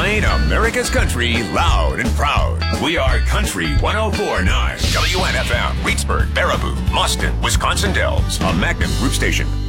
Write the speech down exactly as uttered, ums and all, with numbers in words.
Playing America's country loud and proud. We are Country one oh four point nine. W N F M, Reedsburg, Baraboo, Boston, Wisconsin Dells. A Magnum Group station.